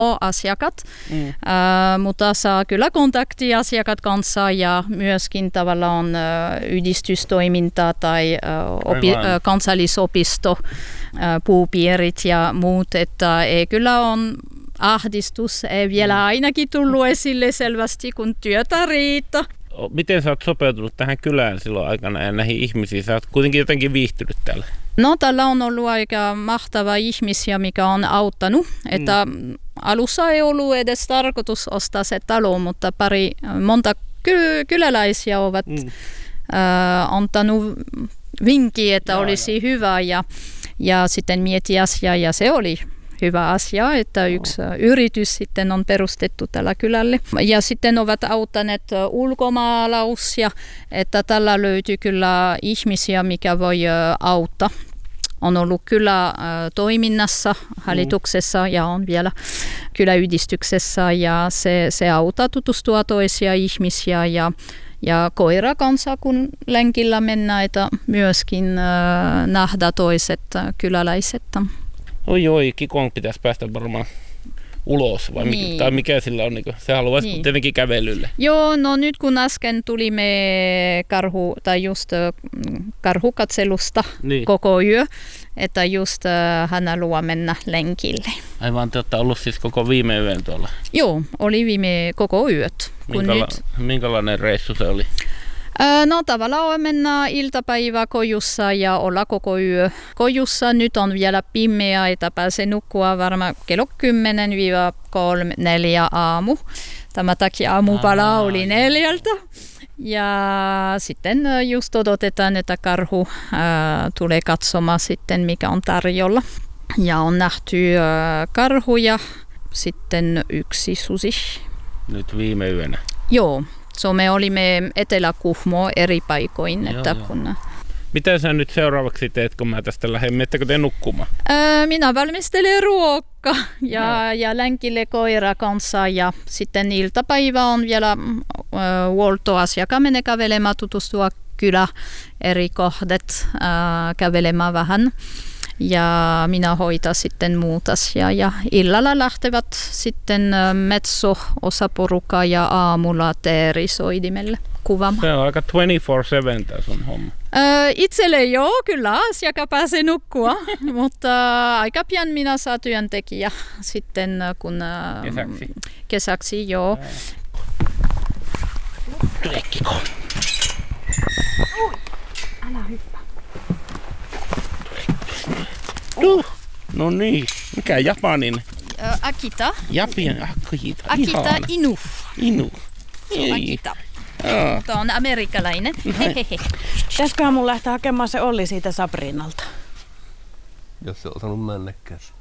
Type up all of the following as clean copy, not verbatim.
asiakat, mutta saa kyllä kontaktia asiakat kanssa ja myöskin tavallaan yhdistystoiminta tai kansallisopisto, puupiirit ja muut, että ei kyllä on ahdistus, ei vielä ainakin tullut esille selvästi, kun työtä riittää. Miten sä oot sopeutunut tähän kylään silloin aikana ja näihin ihmisiin? Sä oot kuitenkin jotenkin viihtynyt täällä. No, tällä on ollut aika mahtava ihmisiä, mikä on auttanut. Että alussa ei ollut edes tarkoitus ostaa se talo, mutta monta kyläläisiä ovat antanut vinkkiä, että olisi hyvä ja sitten mieti asiaa ja se oli hyvä asia, että yksi yritys sitten on perustettu tällä kylälle. Ja sitten ovat auttaneet ulkomaalaisia, että tällä löytyy kyllä ihmisiä, mikä voi auttaa. On ollut kyllä toiminnassa, hallituksessa ja on vielä kyläyhdistyksessä ja se auttaa tutustua toisia ihmisiä ja koira kanssa, kun lenkillä mennään, että myöskin nähdä toiset kyläläiset. Oi, Kikon pitäisi päästä varmaan ulos, vai niin. Tai mikä sillä on? Se haluaisi tietenkin kävelylle. Joo, no nyt kun äsken tulimme karhukatselusta koko yö, että just hän haluaa mennä lenkille. Aivan, te olette ollut siis koko viime yön tuolla? Joo, oli viime koko yöt. Minkälainen reissu se oli? No tavallaan mennään iltapäivä kojussa ja olla koko yö kojussa. Nyt on vielä pimeä, että pääsee nukkua varmaan kello 10-4 aamu. Tämä takia aamupala oli 4. Ja sitten just odotetaan, että karhu tulee katsomaan sitten, mikä on tarjolla. Ja on nähty karhuja, sitten yksi susi. Nyt viime yönä? Joo. Me olimme Etelä-Kuhmo eri paikoin. Että Mitä sä nyt seuraavaksi teet, kun mä tästä lähden? Miettekö te nukkumaan? Minä valmistelen ruokaa ja lenkille koira kanssa. Ja sitten iltapäivä on vielä huoltoasiakas menee kävelemään, tutustua kylä eri kohdat, kävelemään vähän. Ja minä hoitan sitten muut asiaa. Ja illalla lähtevät sitten metso-osaporukka ja aamulla teerisoidimelle kuvaamaan. Se on aika 24/7 tämä sun homma. Itselle joo, kyllä asiakka pääsee nukkua, mutta aika pian minä saan työntekijä sitten kun kesäksi joo. Tulekkiko? Älä hyppää. No niin, mikä japanin? Akita. Akita Inu. Akita. Tämä on amerikkalainen. Pitäisiköhän mun lähteä hakemaan se Olli siitä Sabrinalta? Jos se on osannut männekkäänsä.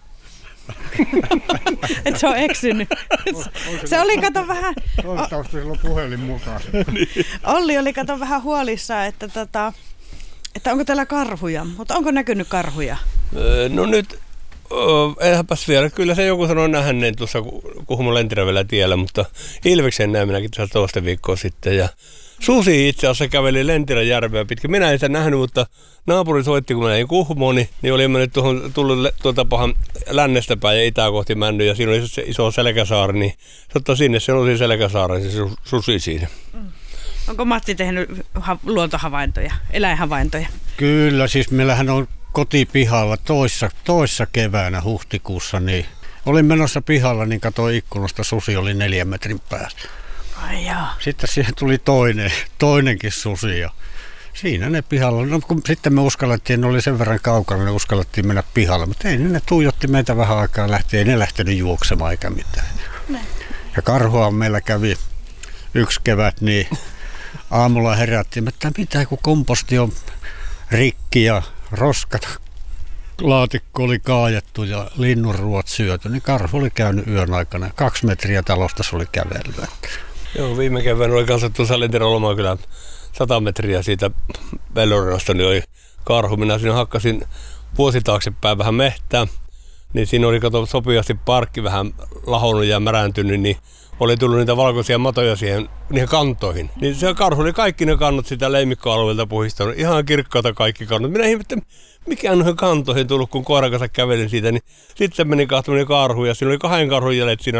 Et se on eksynyt. Se oli kato vähän... Toivottavasti sillä on puhelin mukaan. Olli oli kato vähän huolissaan, että onko täällä karhuja, mutta onko näkynyt karhuja? No nyt, eihän vielä. Kyllä se joku sanoi nähneen tuossa Kuhmon Lentirävellä tiellä, mutta ilveksen näin minäkin tässä toista viikkoa sitten. Ja susi itse asiassa käveli Lentiränjärveä pitkin. Minä en sitä nähnyt, mutta naapuri soitti, kun mä näin Kuhmoon, niin oli mennyt tullut tuolta pahan lännestä päin ja itää kohti mennyt. Ja siinä oli se iso selkäsaari, niin se ottaa sinne, se nousi selkäsaaren, se susi siinä. Onko Matti tehnyt luontohavaintoja, eläinhavaintoja? Kyllä, siis meillähän on kotipihalla toissa keväänä huhtikuussa, niin olin menossa pihalla, niin katsoin ikkunasta, susi oli 4 metrin päässä. Ai jaa. Sitten siihen tuli toinenkin susi ja siinä ne pihalla. No, kun sitten me uskallettiin, ne oli sen verran kaukana, ne uskallettiin mennä pihalle, mutta ei ne tuijotti meitä vähän aikaa ei ne lähtenyt juoksemaan eikä mitään. Ne. Ja karhua meillä kävi yksi kevät, niin aamulla herättiin, että mitä kun komposti on rikki ja roskat laatikko oli kaajattu ja linnunruot syöty, niin karhu oli käynyt yön aikana. 2 metriä talosta se oli kävellyt. Joo, viime keväänä oli kanssa tuossa Lentirän Lomakylän 100 metriä siitä Vellorinasta, niin oli karhu. Minä siinä hakkasin vuosi taaksepäin vähän mehtää. niin siinä oli sopivasti parkki vähän lahonnut ja märäntynyt, niin oli tullut niitä valkoisia matoja niihin kantoihin. Niin se karhu oli kaikki ne kannot sitä leimikkoalueelta puhistanut. Ihan kirkkaita kaikki kannot. Minä ihmettelin, mikä on noihin kantoihin tullut, kun koiran kanssa kävelin siitä. Niin sitten meni kahtuminen karhu ja siinä oli 2 karhun jäljet siinä